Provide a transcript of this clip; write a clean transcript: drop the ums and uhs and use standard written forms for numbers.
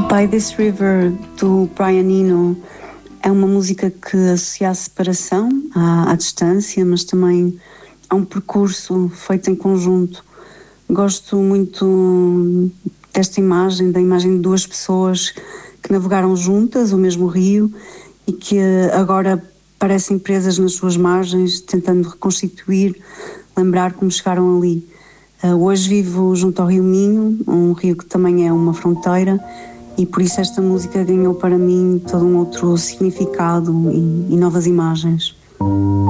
By This River, do Brian Eno, é uma música que associa a separação, à distância, mas também a um percurso feito em conjunto. Gosto muito desta imagem, da imagem de duas pessoas que navegaram juntas o mesmo rio e que agora parecem presas nas suas margens, tentando reconstituir, lembrar como chegaram ali. Hoje vivo junto ao Rio Minho, um rio que também é uma fronteira, e por isso esta música ganhou para mim todo um outro significado e novas imagens.